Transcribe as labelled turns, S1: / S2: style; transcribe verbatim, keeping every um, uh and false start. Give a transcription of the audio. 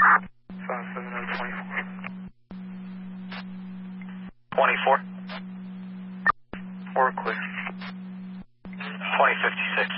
S1: five seven zero twenty-four.
S2: twenty-four.
S1: Four clear.
S2: twenty fifty-six.